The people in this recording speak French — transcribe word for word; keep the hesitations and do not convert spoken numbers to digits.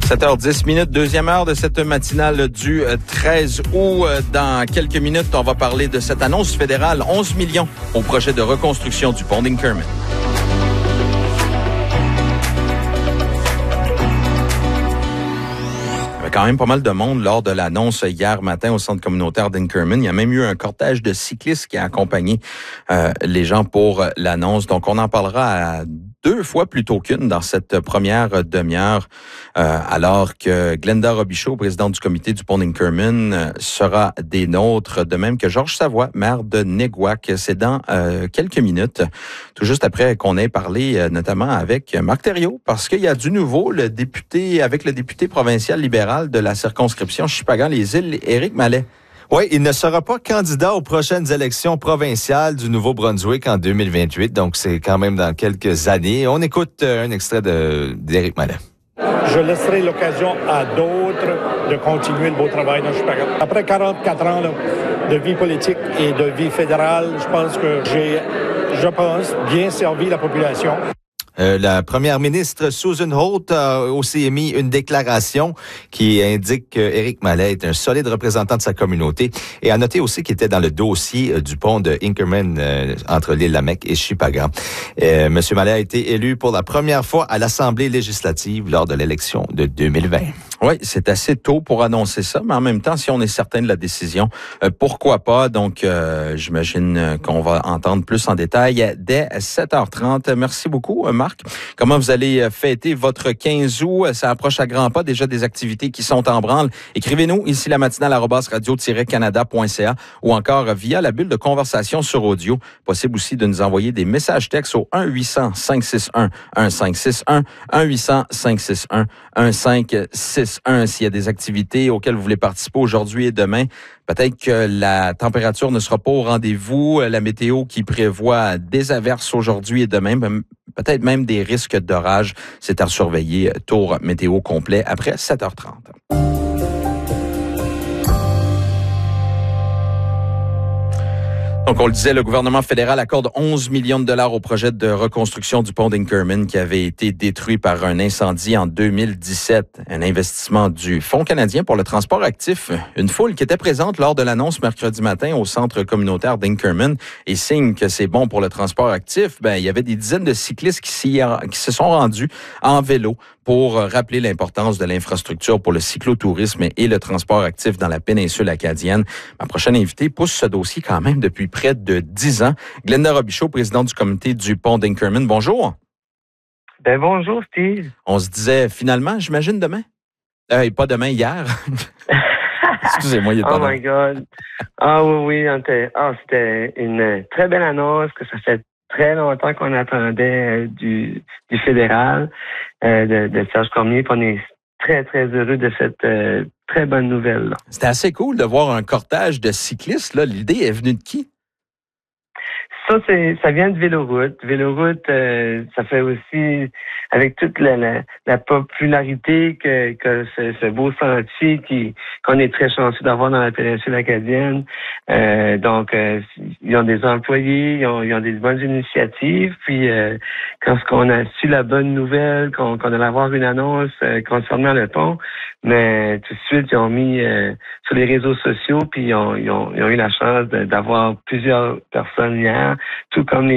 sept heures dix minutes, deuxième heure de cette matinale du treize août. Dans quelques minutes, on va parler de cette annonce fédérale, onze millions au projet de reconstruction du pont d'Inkerman. Il y avait quand même pas mal de monde lors de l'annonce hier matin au centre communautaire d'Inkerman. Il y a même eu un cortège de cyclistes qui a accompagné euh, les gens pour l'annonce. Donc, on en parlera à deux fois plutôt qu'une dans cette première demi-heure, euh, alors que Glenda Robichaud, présidente du comité du pont d'Inkerman, euh, sera des nôtres, de même que Georges Savoie, maire de Néguac. C'est dans euh, quelques minutes, tout juste après qu'on ait parlé euh, notamment avec Marc Thériault, parce qu'il y a du nouveau, le député, avec le député provincial libéral de la circonscription Shippagan-les-Îles, Éric Mallet. Oui, il ne sera pas candidat aux prochaines élections provinciales du Nouveau-Brunswick en deux mille vingt-huit, donc c'est quand même dans quelques années. On écoute un extrait de, d'Éric Mallet. Je laisserai l'occasion à d'autres de continuer le beau travail dans Shippagan. Après quarante-quatre ans là, de vie politique et de vie fédérale, je pense que j'ai, je pense, bien servi la population. Euh, la première ministre Susan Holt a aussi émis une déclaration qui indique qu'Éric Mallet est un solide représentant de sa communauté et a noté aussi qu'il était dans le dossier du pont de Inkerman euh, entre l'île Lamec et Shippagan. Euh, Monsieur Mallet a été élu pour la première fois à l'Assemblée législative lors de l'élection de deux mille vingt. Oui, c'est assez tôt pour annoncer ça, mais en même temps, si on est certain de la décision, euh, pourquoi pas? Donc, euh, j'imagine qu'on va entendre plus en détail dès sept heures trente. Merci beaucoup, Marc. Comment vous allez fêter votre quinze août? Ça approche à grands pas, déjà des activités qui sont en branle. Écrivez-nous ici la matinale arobase radio tiret canada point c a ou encore via la bulle de conversation sur audio. Possible aussi de nous envoyer des messages textes au un huit cents cinq six un un cinq six un, un huit cents cinq six un un cinq six un. S'il y a des activités auxquelles vous voulez participer aujourd'hui et demain, peut-être que la température ne sera pas au rendez-vous. La météo qui prévoit des averses aujourd'hui et demain, peut-être même des risques d'orage. C'est à surveiller. Tour météo complet après sept heures trente. Donc, on le disait, le gouvernement fédéral accorde onze millions de dollars au projet de reconstruction du pont d'Inkerman qui avait été détruit par un incendie en deux mille dix-sept. Un investissement du Fonds canadien pour le transport actif. Une foule qui était présente lors de l'annonce mercredi matin au centre communautaire d'Inkerman et signe que c'est bon pour le transport actif. Ben, il y avait des dizaines de cyclistes qui, s'y, qui se sont rendus en vélo pour rappeler l'importance de l'infrastructure pour le cyclotourisme et le transport actif dans la péninsule acadienne. Ma prochaine invitée pousse ce dossier quand même depuis près de dix ans. Glenda Robichaud, présidente du comité du pont d'Inkerman. Bonjour. Ben bonjour, Steve. On se disait finalement, j'imagine demain. Euh, pas demain, hier. Excusez-moi, il est pas Oh my God. Ah oui, oui. On était, oh, c'était une très belle annonce que ça fait très longtemps qu'on attendait euh, du, du fédéral, euh, de, de Serge Cormier. Puis on est très, très heureux de cette euh, très bonne nouvelle-là. C'était assez cool de voir un cortège de cyclistes. Là. L'idée est venue de qui? Ça, c'est, ça vient de Véloroute. Véloroute, euh, ça fait aussi, avec toute la, la, la popularité que, que ce, ce beau sentier qui, qu'on est très chanceux d'avoir dans la péninsule acadienne. Euh, donc, euh, ils ont des employés, ils ont, ils ont des bonnes initiatives. Puis, euh, quand on a su la bonne nouvelle, qu'on, qu'on allait avoir une annonce euh, concernant le pont, mais tout de suite, ils ont mis euh, sur les réseaux sociaux, puis ils ont, ils ont, ils ont eu la chance de, d'avoir plusieurs personnes hier, tout comme les